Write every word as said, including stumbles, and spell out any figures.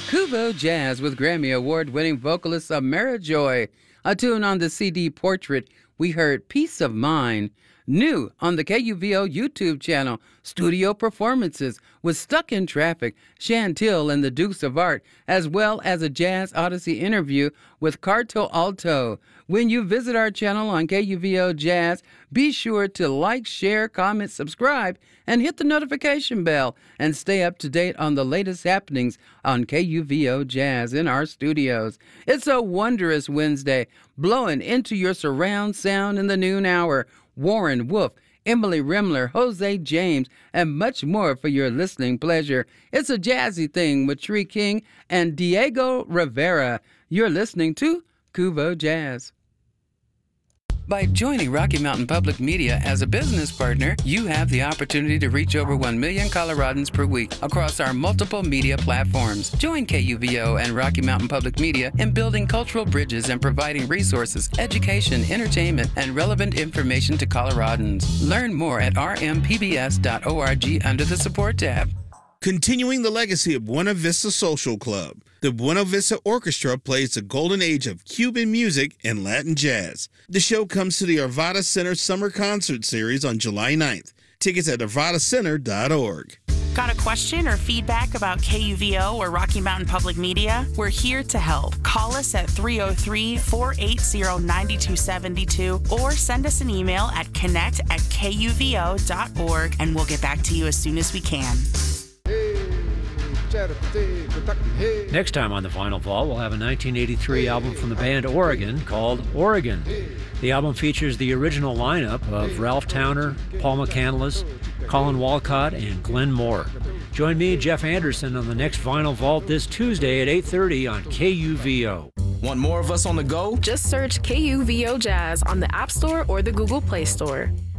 Kuvo Jazz with Grammy Award-winning vocalist Samara Joy. A tune on the C D Portrait, we heard Peace of Mind. New on the K U V O YouTube channel, studio performances with Stuck in Traffic, Chantil and the Dukes of Art, as well as a Jazz Odyssey interview with Carto Alto. When you visit our channel on K U V O Jazz, be sure to like, share, comment, subscribe, and hit the notification bell, and stay up to date on the latest happenings on K U V O Jazz in our studios. It's a wondrous Wednesday, blowing into your surround sound in the noon hour. Warren Wolf, Emily Remler, Jose James, and much more for your listening pleasure. It's a jazzy thing with Tree King and Diego Rivera. You're listening to Kuvo Jazz. By joining Rocky Mountain Public Media as a business partner, you have the opportunity to reach over one million Coloradans per week across our multiple media platforms. Join K U V O and Rocky Mountain Public Media in building cultural bridges and providing resources, education, entertainment, and relevant information to Coloradans. Learn more at r m p b s dot org under the Support tab. Continuing the legacy of Buena Vista Social Club, the Buena Vista Orchestra plays the golden age of Cuban music and Latin jazz. The show comes to the Arvada Center Summer Concert Series on July ninth. Tickets at arvada center dot org. Got a question or feedback about K U V O or Rocky Mountain Public Media? We're here to help. Call us at three oh three, four eight zero, nine two seven two or send us an email at connect at k u v o dot org, and we'll get back to you as soon as we can. Next time on The Final Vault, we'll have a nineteen eighty-three album from the band Oregon called Oregon. The album features the original lineup of Ralph Towner, Paul McCandless, Colin Walcott, and Glenn Moore. Join me, Jeff Anderson, on the next Vinyl Vault this Tuesday at eight thirty on K U V O. Want more of us on the go? Just search K U V O Jazz on the App Store or the Google Play Store.